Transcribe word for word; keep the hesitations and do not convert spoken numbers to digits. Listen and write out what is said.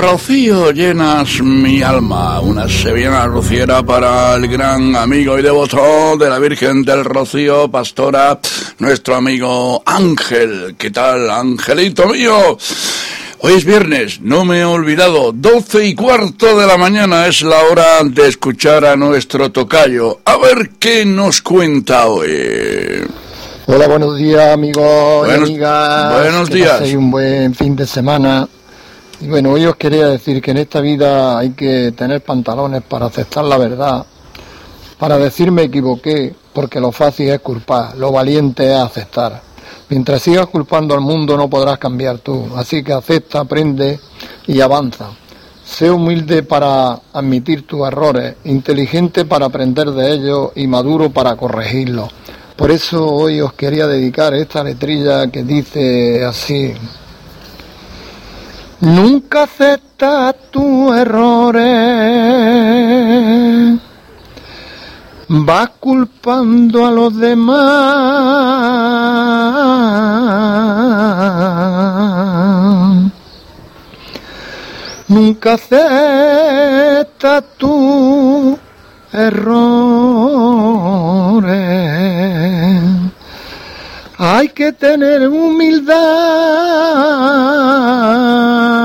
rocío llenas mi alma, una sevillana rociera para el gran amigo y devoto de la Virgen del Rocío, pastora, nuestro amigo Ángel. ¿Qué tal, Angelito mío? Hoy es viernes, no me he olvidado, doce y cuarto de la mañana es la hora de escuchar a nuestro tocayo. A ver qué nos cuenta hoy. Hola, buenos días, amigos buenos, y amigas. Buenos que días. Paséis un buen fin de semana. Y bueno, hoy os quería decir que en esta vida hay que tener pantalones para aceptar la verdad, para decir me equivoqué, porque lo fácil es culpar, lo valiente es aceptar. Mientras sigas culpando al mundo no podrás cambiar tú, así que acepta, aprende y avanza. Sé humilde para admitir tus errores, inteligente para aprender de ellos y maduro para corregirlos. Por eso hoy os quería dedicar esta letrilla que dice así: nunca aceptas tus errores, vas culpando a los demás. Nunca aceptas tus errores. Hay que tener humildad